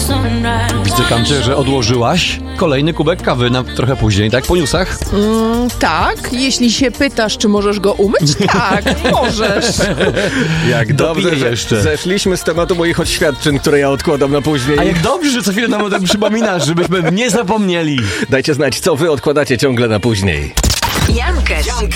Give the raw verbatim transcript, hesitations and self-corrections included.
Wstykam cię, że odłożyłaś kolejny kubek kawy na trochę później, tak? Po newsach? Mm, tak, jeśli się pytasz, czy możesz go umyć, tak, możesz. Jak dobrze, Dopiję że jeszcze. zeszliśmy z tematu moich oświadczeń, które ja odkładam na później. A jak dobrze, że co chwilę nam o tym przypominasz, żebyśmy nie zapomnieli. Dajcie znać, co wy odkładacie ciągle na później. Jan Kesz